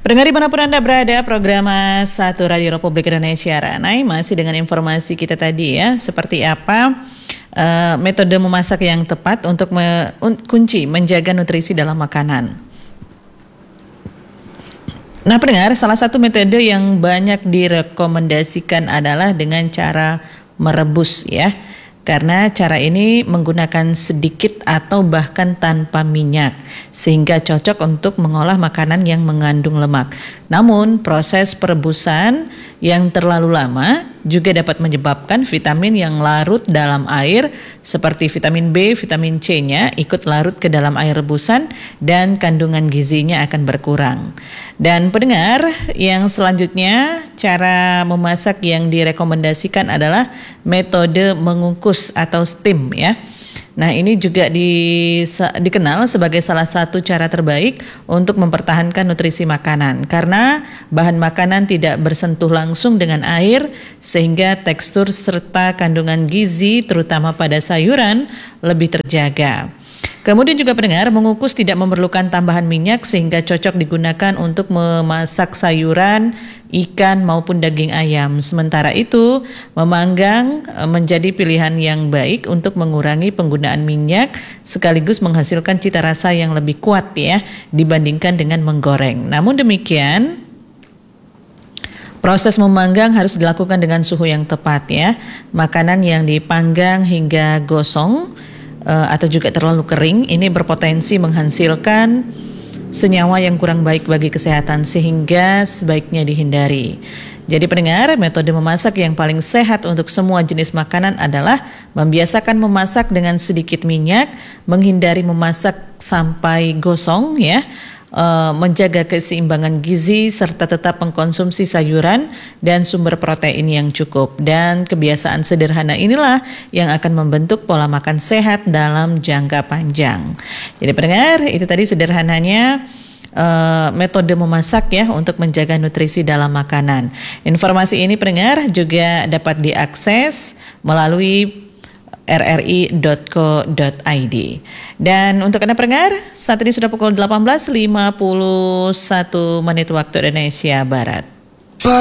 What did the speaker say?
Pendengar dimanapun Anda berada, program Satu Radio Republik Indonesia Ranai masih dengan informasi kita tadi ya, seperti apa metode memasak yang tepat untuk kunci menjaga nutrisi dalam makanan. Nah pendengar, salah satu metode yang banyak direkomendasikan adalah dengan cara merebus ya. Karena cara ini menggunakan sedikit atau bahkan tanpa minyak, sehingga cocok untuk mengolah makanan yang mengandung lemak. Namun proses perebusan yang terlalu lama juga dapat menyebabkan vitamin yang larut dalam air seperti vitamin B, vitamin C-nya ikut larut ke dalam air rebusan dan kandungan gizinya akan berkurang. Dan pendengar, yang selanjutnya cara memasak yang direkomendasikan adalah metode mengukus atau steam ya. Nah ini juga dikenal sebagai salah satu cara terbaik untuk mempertahankan nutrisi makanan karena bahan makanan tidak bersentuh langsung dengan air sehingga tekstur serta kandungan gizi terutama pada sayuran lebih terjaga. Kemudian juga pendengar, mengukus tidak memerlukan tambahan minyak sehingga cocok digunakan untuk memasak sayuran, ikan maupun daging ayam. Sementara itu, memanggang menjadi pilihan yang baik untuk mengurangi penggunaan minyak sekaligus menghasilkan cita rasa yang lebih kuat ya dibandingkan dengan menggoreng. Namun demikian, proses memanggang harus dilakukan dengan suhu yang tepat ya. Makanan yang dipanggang hingga gosong atau juga terlalu kering ini berpotensi menghasilkan senyawa yang kurang baik bagi kesehatan sehingga sebaiknya dihindari. Jadi pendengar, metode memasak yang paling sehat untuk semua jenis makanan adalah membiasakan memasak dengan sedikit minyak, menghindari memasak sampai gosong ya. Menjaga keseimbangan gizi serta tetap mengkonsumsi sayuran dan sumber protein yang cukup. Dan kebiasaan sederhana inilah yang akan membentuk pola makan sehat dalam jangka panjang. Jadi pendengar, itu tadi sederhananya metode memasak ya untuk menjaga nutrisi dalam makanan. Informasi ini pendengar juga dapat diakses melalui rri.co.id. Dan untuk Anda pendengar, saat ini sudah pukul 18.51 waktu Indonesia Barat.